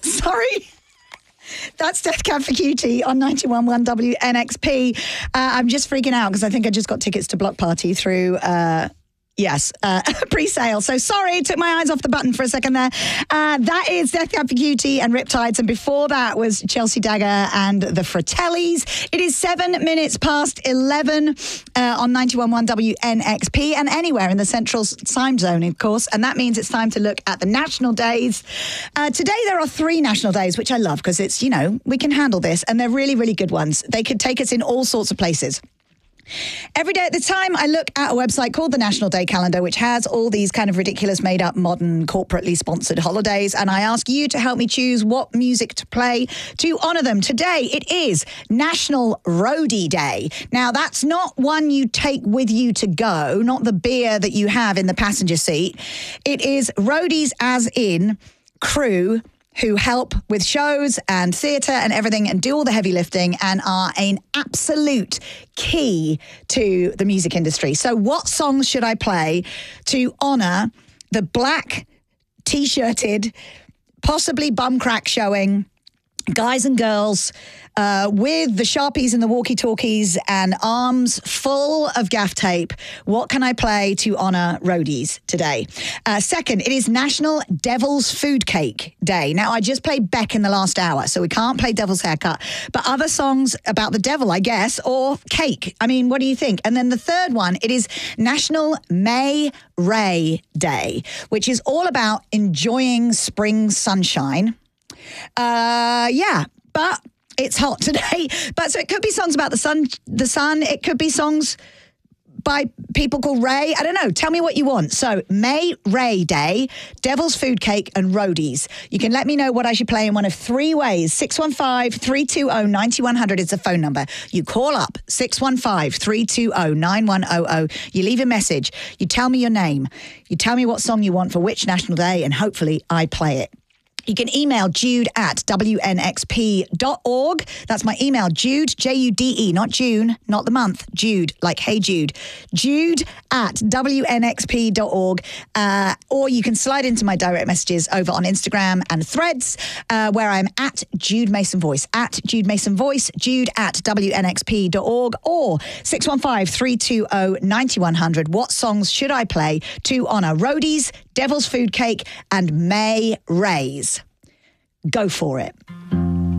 Sorry. That's Death Cab for Cutie on 91.1 WNXP. I'm just freaking out because I think I just got tickets to Block Party through... pre-sale. So sorry, took my eyes off the button for a second there. That is Death Cab for Cutie and Riptides. And before that was Chelsea Dagger and the Fratellis. It is 7 minutes past 11 on 91.1 WNXP and anywhere in the central time zone, of course. And that means it's time to look at the national days. Today there are 3 national days, which I love because it's, you know, we can handle this. And they're really, really good ones. They could take us in all sorts of places. Every day at the time, I look at a website called the National Day Calendar, which has all these kind of ridiculous, made-up, modern, corporately sponsored holidays, and I ask you to help me choose what music to play to honour them. Today, it is National Roadie Day. Now, that's not one you take with you to go, not the beer that you have in the passenger seat. It is roadies as in crew who help with shows and theatre and everything and do all the heavy lifting and are an absolute key to the music industry. So what songs should I play to honour the black, T-shirted, possibly bum crack showing guys and girls with the Sharpies and the walkie-talkies and arms full of gaff tape? What can I play to honour roadies today? Second, it is National Devil's Food Cake Day. Now, I just played Beck in the last hour, so we can't play Devil's Haircut, but other songs about the devil, I guess, or cake. I mean, what do you think? And then the third one, it is National May Ray Day, which is all about enjoying spring sunshine. But it's hot today. But so it could be songs about the sun. It could be songs by people called Ray. I don't know. Tell me what you want. So May Ray Day, Devil's Food Cake and Roadies. You can let me know what I should play in one of 3 ways. 615-320-9100 is the phone number. You call up 615-320-9100. You leave a message. You tell me your name. You tell me what song you want for which National Day, and hopefully I play it. You can email jude@wnxp.org. That's my email, Jude, Jude, not June, not the month, Jude, like Hey Jude. Jude@wnxp.org. Or you can slide into my direct messages over on Instagram and Threads, where I'm at Jude Mason Voice, Jude@wnxp.org, or 615-320-9100. What songs should I play to honour roadies, Devil's Food Cake and May Rays? Go for it.